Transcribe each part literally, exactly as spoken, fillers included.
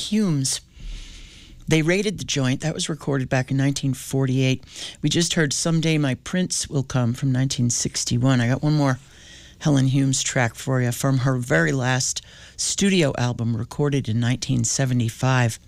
Humes. They raided the joint. That was recorded back in nineteen forty-eight. We just heard Someday My Prince Will Come from nineteen sixty-one. I got one more Helen Humes track for you from her very last studio album recorded in nineteen seventy-five.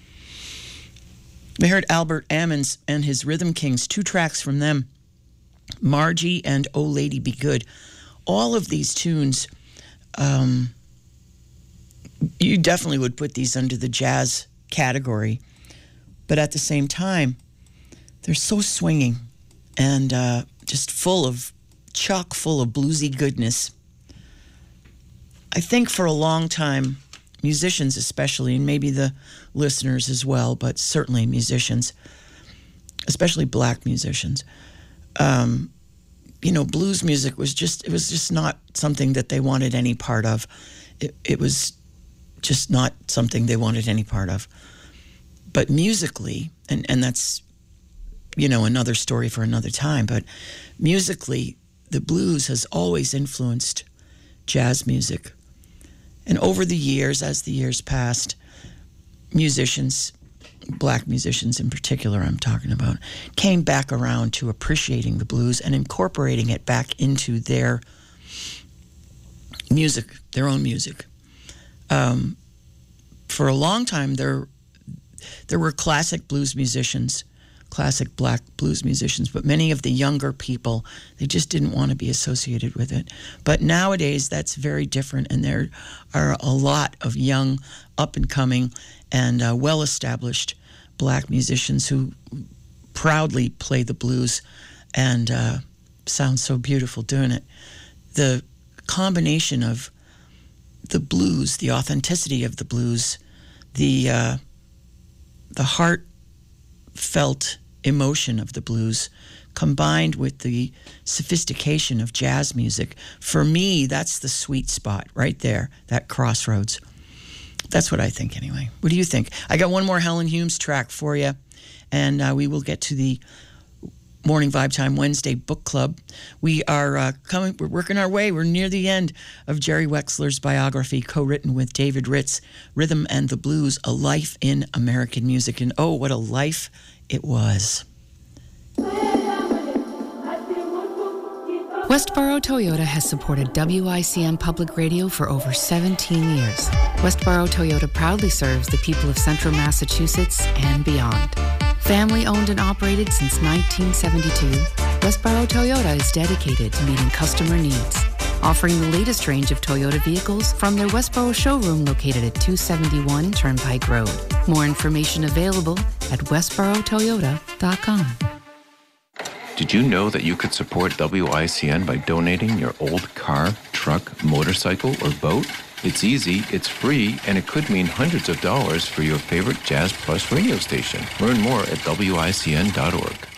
We heard Albert Ammons and his Rhythm Kings, two tracks from them, Margie and Oh Lady Be Good. All of these tunes, um, you definitely would put these under the jazz category, but at the same time, they're so swinging and uh, just full of, chock full of bluesy goodness. I think for a long time, musicians especially, and maybe the listeners as well, but certainly musicians, especially black musicians, um, you know, blues music was just, it was just not something that they wanted any part of. It, it was just not something they wanted any part of. But musically, and, and that's, you know, another story for another time, but musically, the blues has always influenced jazz music. And over the years, as the years passed, musicians, black musicians in particular I'm talking about, came back around to appreciating the blues and incorporating it back into their music, their own music. Um, for a long time, there, there were classic blues musicians, classic black blues musicians, but many of the younger people, they just didn't want to be associated with it. But nowadays, that's very different, and there are a lot of young, up-and-coming, and uh, well-established black musicians who proudly play the blues and uh, sound so beautiful doing it. The combination of the blues, the authenticity of the blues, the uh, the heartfelt emotion of the blues, combined with the sophistication of jazz music, for me, that's the sweet spot right there, that crossroads. That's what I think anyway. What do you think? I got one more Helen Humes track for you, and uh, we will get to the Morning Vibe Time Wednesday book club. We are uh, coming, we're working our way. We're near the end of Jerry Wexler's biography, co-written with David Ritz, Rhythm and the Blues, A Life in American Music. And oh, what a life it was. Westboro Toyota has supported W I C N Public Radio for over seventeen years. Westboro Toyota proudly serves the people of Central Massachusetts and beyond. Family owned and operated since nineteen seventy-two, Westboro Toyota is dedicated to meeting customer needs, offering the latest range of Toyota vehicles from their Westboro showroom located at two seventy-one Turnpike Road. More information available at westboro toyota dot com. Did you know that you could support W I C N by donating your old car, truck, motorcycle, or boat? It's easy, it's free, and it could mean hundreds of dollars for your favorite Jazz Plus radio station. Learn more at W I C N dot org.